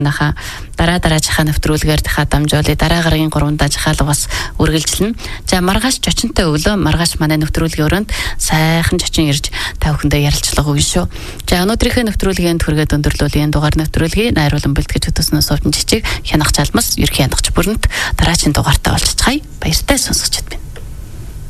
наха дараачихаа нэвтрүүлгээр дахиад дамжуулъя. Дараа гарагийн 3 дажихаал бас үргэлжилнэ. За маргааш чочинтой өглөө маргааш манай нэвтрүүлгийн өрөөнд сайхан чочин ирж та бүхэндээ ярилцлага өгнө шүү. За өнөөдрийнхээ нэвтрүүлгийн түргээд өндөрлүүлээ. Энэ дугаар нэвтрүүлгийг найруулан бэлтгэж хөтөснөө сувчин жижиг хянах жалмас ерхий хянагч бүрэнт дараагийн дугаартаа олцгаая. Баяртай сонсогчд минь.